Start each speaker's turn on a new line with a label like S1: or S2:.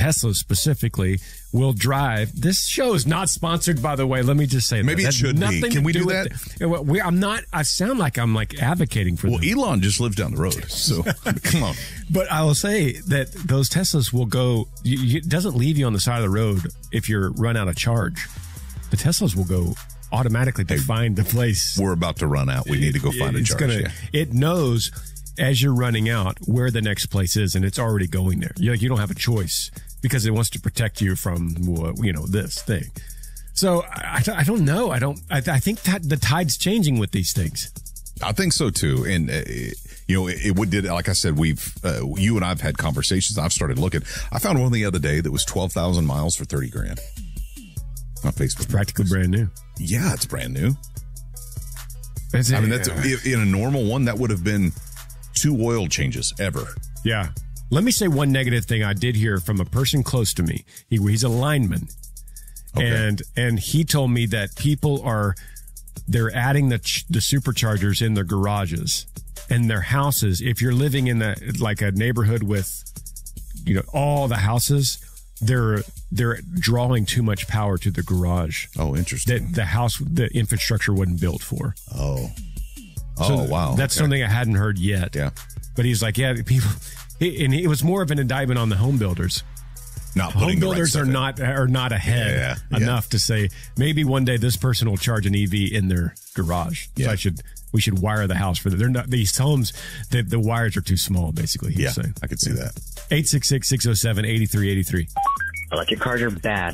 S1: Teslas specifically will drive. This show is not sponsored, by the way. Let me just say that.
S2: Maybe it should be. Can we do that?
S1: I'm not. I sound like I'm like advocating for them.
S2: Well, Elon just lives down the road, so come on.
S1: But I will say that those Teslas will go. It doesn't leave you on the side of the road if you're run out of charge. The Teslas will go automatically to find the place.
S2: We're about to run out. We need to go find a charge.
S1: It knows as you're running out where the next place is, and it's already going there. You don't have a choice because it wants to protect you from this thing. So I don't know. I think that the tide's changing with these things.
S2: I think so too, and it did. Like I said, you and I've had conversations. I've started looking. I found one the other day that was 12,000 miles for $30,000 on Facebook.
S1: It's practically brand new.
S2: Yeah, it's brand new. That's in a normal one that would have been 2 oil changes ever.
S1: Yeah. Let me say one negative thing I did hear from a person close to me. He's a lineman. Okay. And he told me that people they're adding the superchargers in their garages and their houses. If you're living in a neighborhood with, all the houses, they're drawing too much power to the garage.
S2: Oh, interesting.
S1: That the infrastructure wasn't built for.
S2: Oh, wow.
S1: That's something I hadn't heard yet.
S2: Yeah.
S1: But he's like, and it was more of an indictment on the home builders. Home builders are not ahead enough to say maybe one day this person will charge an EV in their garage. Yeah. So we should wire the house for that. They're not these homes. The wires are too small. Basically, he's saying.
S2: I could see that.
S1: 866-607-8383.
S3: Electric cars are bad.